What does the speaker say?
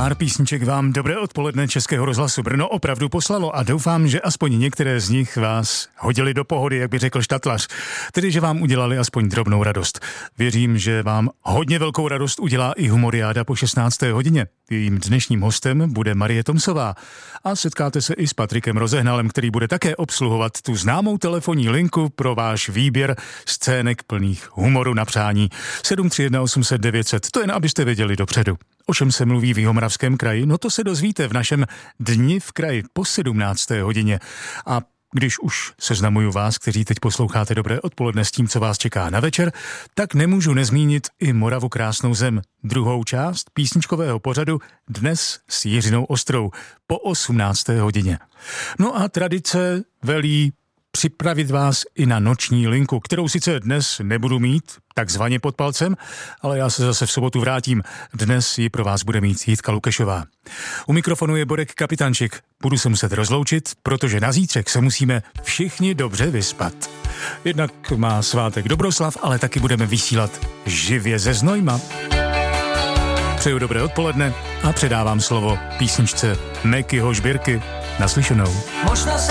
Pár písniček vám dobré odpoledne Českého rozhlasu Brno opravdu poslalo a doufám, že aspoň některé z nich vás hodili do pohody, jak by řekl Štatlař, tedy že vám udělali aspoň drobnou radost. Věřím, že vám hodně velkou radost udělá i Humoriáda po 16. hodině. Jejím dnešním hostem bude Marie Tomsová a setkáte se i s Patrikem Rozehnalem, který bude také obsluhovat tu známou telefonní linku pro váš výběr scének plných humoru na přání 731 800 900. To jen abyste věděli dopředu. O čem se mluví v Jihomoravském kraji? No to se dozvíte v našem Dni v kraji po 17. hodině. A když už seznamuju vás, kteří teď posloucháte Dobré odpoledne s tím, co vás čeká na večer, tak nemůžu nezmínit i Moravu krásnou zem. Druhou část písničkového pořadu dnes s Jiřinou Ostrou po 18. hodině. No a tradice velí připravit vás i na noční linku, kterou sice dnes nebudu mít takzvaně pod palcem, ale já se zase v sobotu vrátím. Dnes ji pro vás bude mít Jitka Lukešová. U mikrofonu je Borek Kapitančik. Budu se muset rozloučit, protože na zítřek se musíme všichni dobře vyspat. Jednak má svátek Dobroslav, ale taky budeme vysílat živě ze Znojma. Přeju dobré odpoledne a předávám slovo písničce Mekyho Žbírky. Naslyšenou.